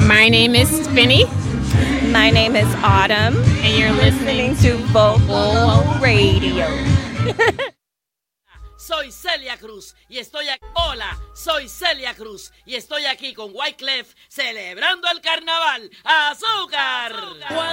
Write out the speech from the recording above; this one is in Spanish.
My name is Finny. My name is Autumn. And you're listening to Vocal Radio. Soy Celia Cruz y estoy aquí. Hola, soy Celia Cruz y estoy aquí con Wyclef celebrando el carnaval. ¡Azúcar!